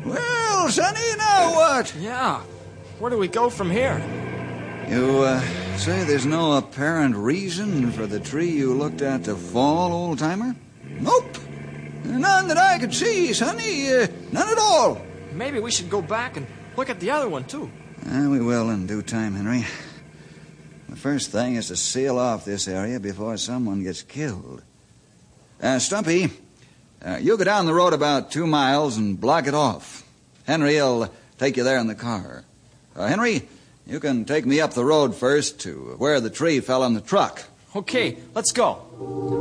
Well, Sonny, now what? Yeah. Where do we go from here? You say there's no apparent reason for the tree you looked at to fall, old-timer? Nope. None that I could see, Sonny. None at all. Maybe we should go back and look at the other one, too. We will in due time, Henry. The first thing is to seal off this area before someone gets killed. Stumpy, you go down the road about 2 miles and block it off. Henry'll take you there in the car. Henry, you can take me up the road first to where the tree fell on the truck. Okay, let's go.